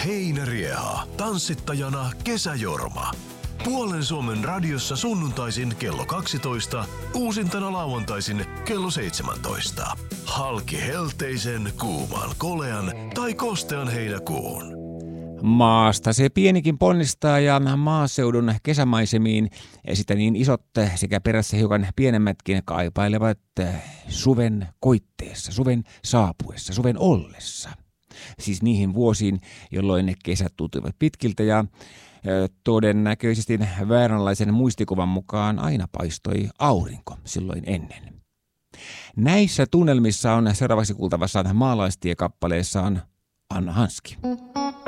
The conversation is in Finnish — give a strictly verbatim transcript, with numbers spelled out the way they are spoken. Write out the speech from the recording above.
Heinärieha. Tanssittajana Kesäjorma. Puolen Suomen radiossa sunnuntaisin kello kaksitoista, uusintana lauantaisin kello seitsemäntoista. Halki helteisen, kuuman, kolean tai kostean heinäkuun. Maasta se pienikin ponnistaa ja maaseudun kesämaisemiin sitä niin isot sekä perässä hiukan pienemmätkin kaipailevat suven koitteessa, suven saapuessa, suven ollessa. Siis niihin vuosiin, jolloin kesät tuntuivat pitkiltä ja todennäköisesti vääränlaisen muistikuvan mukaan aina paistoi aurinko silloin ennen. Näissä tunnelmissa on seuraavaksi kuultavassa maalaistie-kappaleessaan Anna Hanski.